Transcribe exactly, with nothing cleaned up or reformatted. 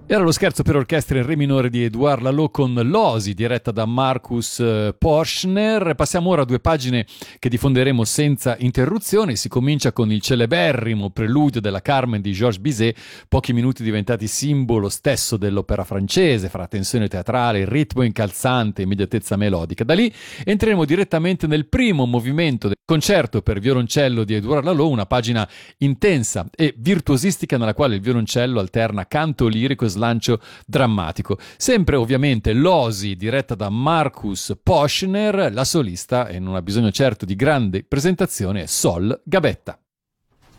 Era lo scherzo per orchestra in re minore di Édouard Lalo con L'Osi, diretta da Markus eh, Porschner. Passiamo ora a due pagine che diffonderemo senza interruzioni. Si comincia con il celeberrimo preludio della Carmen di Georges Bizet, pochi minuti diventati simbolo stesso dell'opera francese, fra tensione teatrale, ritmo incalzante e immediatezza melodica. Da lì entreremo direttamente nel primo movimento del concerto per violoncello di Édouard Lalo, una pagina intensa e virtuosistica nella quale il violoncello alterna canto lirico e slancio drammatico. Sempre ovviamente L'Osi, diretta da Markus Porschner. La solista, e non ha bisogno certo di grande presentazione, è Sol Gabetta.